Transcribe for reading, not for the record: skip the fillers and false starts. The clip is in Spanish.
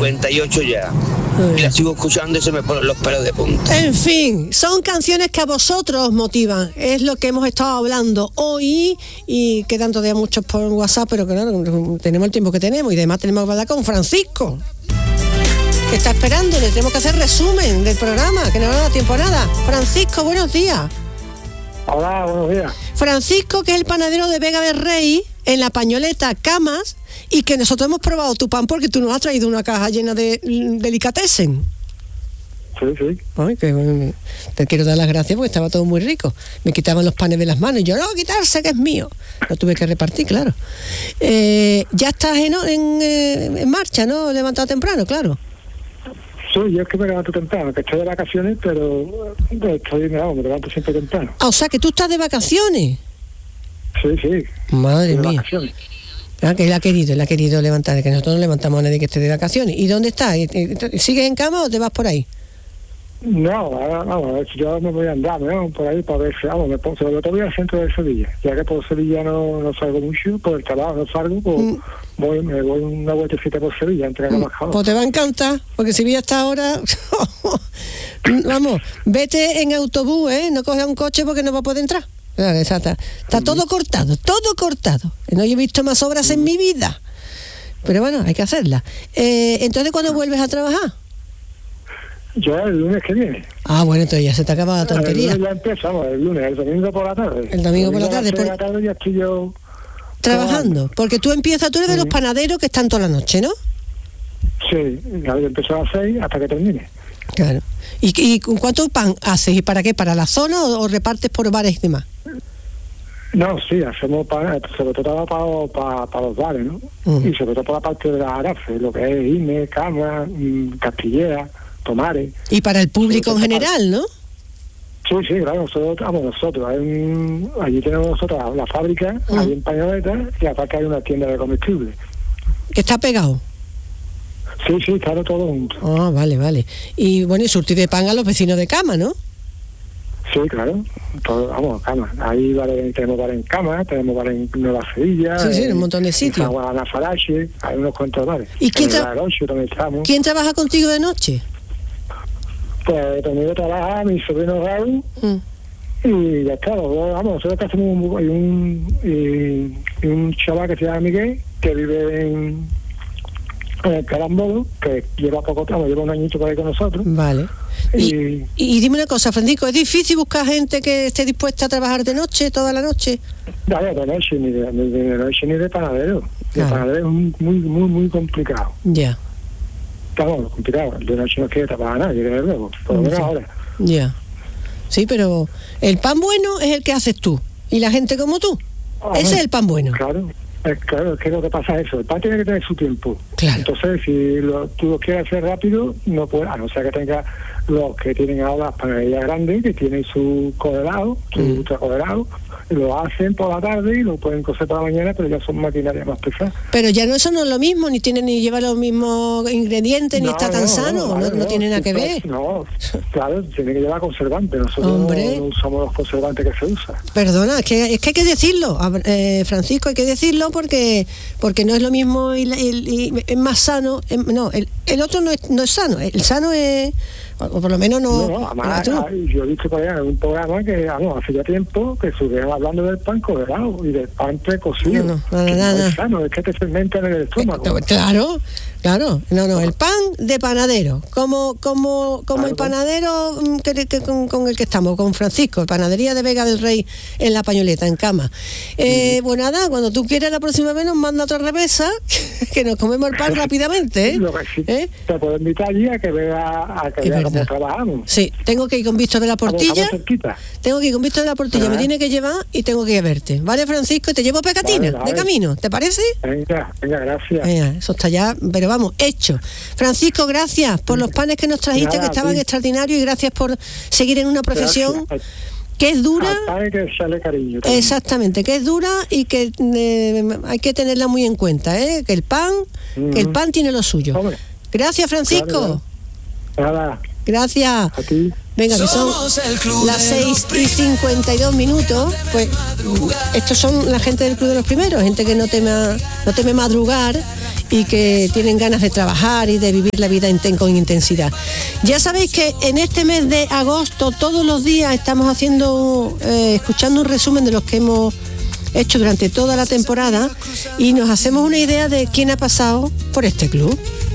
58 ya. Y la sigo escuchando y se me ponen los pelos de punta. En fin, son canciones que a vosotros os motivan. Es lo que hemos estado hablando hoy y quedan todavía muchos por WhatsApp, pero claro, tenemos el tiempo que tenemos y además tenemos que hablar con Francisco, que está esperando. Le tenemos que hacer resumen del programa, que no nos da tiempo a nada. Francisco, buenos días. Hola, buenos días. Francisco, que es el panadero de Vega del Rey, en la Pañoleta Camas, y que nosotros hemos probado tu pan porque tú nos has traído una caja llena de delicatessen. Sí. Ay, que te quiero dar las gracias porque estaba todo muy rico. Me quitaban los panes de las manos y yo, no, quitarse, que es mío. Lo tuve que repartir, claro. Ya estás en marcha, ¿no? Levantado temprano, claro. Sí, yo es que me levanto temprano, que estoy de vacaciones, pero me levanto siempre temprano. Ah, o sea, que tú estás de vacaciones. Sí. Madre de mía. Vacaciones. Ah, que él ha querido levantar, que nosotros no levantamos a nadie que esté de vacaciones. ¿Y dónde estás? ¿Sigues en cama o te vas por ahí? No, vamos, yo me voy a andar, ¿no? Por ahí para ver, sobre todo voy al centro de Sevilla. Ya que por Sevilla no salgo mucho, por el trabajo no salgo, pues me voy una vueltecita por Sevilla, entre la embajada. Pues te va a encantar, porque Sevilla hasta ahora, vamos, vete en autobús, no coges un coche porque no va a poder entrar. Está todo cortado. No he visto más obras en mi vida, pero bueno, hay que hacerlas. Entonces, ¿cuándo vuelves a trabajar? Yo el lunes que viene. Ah, bueno, entonces ya se te acaba la tontería. El lunes ya empezamos, el lunes, el domingo por la tarde. El domingo por la tarde. Por la tarde ya estoy yo trabajando, porque tú eres de los panaderos que están toda la noche, ¿no? Sí, yo empiezo a las 6 hasta que termine. Claro. ¿Y cuánto pan haces? ¿Y para qué? ¿Para la zona o repartes por bares y demás? No, sí, hacemos sobre todo para los bares, ¿no? Y sobre todo por la parte de las arafes, lo que es Ime, Cama, Castillera, Tomares. Y para el público en general, ¿no? Sí, claro, nosotros allí tenemos nosotros la fábrica, allí en Pañoleta, y aparte hay una tienda de comestibles. ¿Que está pegado? Sí, claro, todo junto. Ah, vale. Y bueno, y surtir de pan a los vecinos de Cama, ¿no? Sí, claro, todo, Cama. Ahí tenemos bares en Cama, tenemos bares en Nueva Sevilla. Sí, en un montón de sitios. En Guadalajara, hay unos cuantos bares. ¿Y quién trabaja contigo de noche? Pues conmigo trabaja mi sobrino Raúl y ya está. Nosotros que hacemos un chaval que se llama Miguel, que vive en el Carambodo, que lleva poco tiempo, lleva un añito por ahí con nosotros. Vale. Y dime una cosa, Francisco, ¿es difícil buscar gente que esté dispuesta a trabajar de noche, toda la noche? No, de noche, ni de noche ni de panadero. De panadero es muy complicado. Ya. Estamos complicado. De noche no quiere trabajar nadie, desde luego. Por lo menos ahora. Ya. Sí, pero el pan bueno es el que haces tú. Y la gente como tú. Ese es el pan bueno. Claro. Es que lo que pasa es eso, el pan tiene que tener su tiempo. Claro. Entonces, si tú lo quieres hacer rápido, no puedes, a no ser que tenga los que tienen ahora las panaderías grandes, que tienen su codelado, su ultracodelado, lo hacen por la tarde y lo pueden cocer por la mañana, pero ya son maquinarias más pesadas. Pero ya eso no es lo mismo, ni lleva los mismos ingredientes, ni está tan sano, no tiene nada que ver. No, claro, tiene que llevar conservantes, nosotros no usamos los conservantes que se usan. Perdona, es que hay que decirlo, Francisco, hay que decirlo porque no es lo mismo y es más sano, el otro no es sano, el sano es... O por lo menos no. Además, yo he visto por allá en un programa que hace ya tiempo que estuvieron hablando del pan codelado y del pan precocido. No es sano, es que te fermenta en el estómago. Claro. No, el pan de panadero, como claro, el panadero con el que estamos, con Francisco, panadería de Vega del Rey en la Pañoleta, en Cama. Pues nada, cuando tú quieras la próxima vez nos manda otra revesa, que nos comemos el pan rápidamente. Lo que sí, te puedo invitar allí a que vea cómo trabajamos. Sí, tengo que ir con Víctor de la Portilla. Me tiene que llevar y tengo que ir a verte. ¿Vale, Francisco? Y te llevo pegatina de camino, ¿te parece? Venga, gracias. Eso está ya, pero vamos, hecho. Francisco, gracias por los panes que nos trajiste, que estaban extraordinarios, y gracias por seguir en una profesión que es dura. Que sale cariño. Exactamente, que es dura y que hay que tenerla muy en cuenta, que el pan tiene lo suyo. Hombre. Gracias, Francisco. Nada. Gracias. A ti. Venga, que son las 6:52. Pues estos son la gente del Club de los Primeros, gente que no teme madrugar y que tienen ganas de trabajar y de vivir la vida con intensidad. Ya sabéis que en este mes de agosto todos los días estamos escuchando un resumen de los que hemos hecho durante toda la temporada y nos hacemos una idea de quién ha pasado por este club.